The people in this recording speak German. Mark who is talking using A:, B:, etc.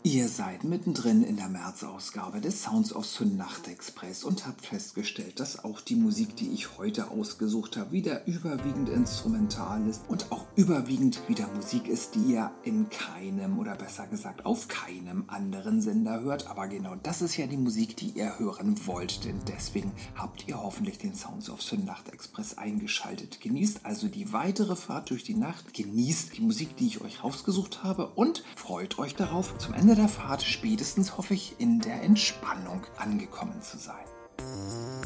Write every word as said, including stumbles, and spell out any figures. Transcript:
A: Ihr seid mittendrin in der März-Ausgabe des Sounds of Sun Nachtexpress und habt festgestellt, dass auch die Musik, die ich heute ausgesucht habe, wieder überwiegend instrumental ist und auch überwiegend wieder Musik ist, die ihr in keinem oder besser gesagt auf keinem anderen Sender hört. Aber genau das ist ja die Musik, die ihr hören wollt, denn deswegen habt ihr hoffentlich den Sounds of Sun Nachtexpress eingeschaltet. Genießt also die weitere Fahrt durch die Nacht, genießt die Musik, die ich euch rausgesucht habe und freut euch darauf, zum Ende der Fahrt spätestens, hoffe ich, in der Entspannung angekommen zu sein.